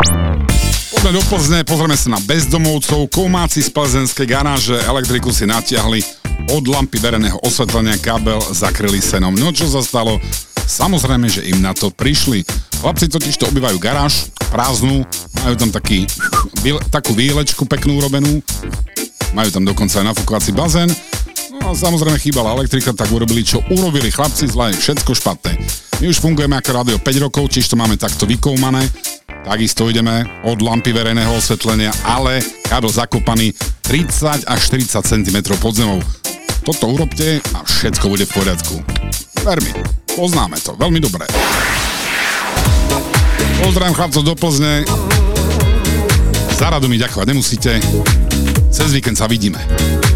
Poďme do Plzne, pozrieme sa na bezdomovcov. Komáci z plzenskej garáže elektriku si natiahli, od lampy verejného osvetlenia kábel zakryli senom. No čo sa stalo? Samozrejme, že im na to prišli. Chlapci totiž to obývajú garáž, prázdnu, majú tam takú výlečku peknú urobenú, majú tam dokonca aj nafúkovací bazén. No a samozrejme chýbala elektrika, tak urobili čo urobili chlapci, zle je všetko špatné. My už fungujeme ako rádio 5 rokov, čiže to máme takto vykoumané. Takisto ideme od lampy verejného osvetlenia, ale kábel zakopaný 30 až 40 cm pod zemou. Toto urobte a všetko bude v poriadku. Ver mi, poznáme to, veľmi dobre. Pozdravím chlapcov do Plzne. Za radu mi ďakovať nemusíte. Cez víkend sa vidíme.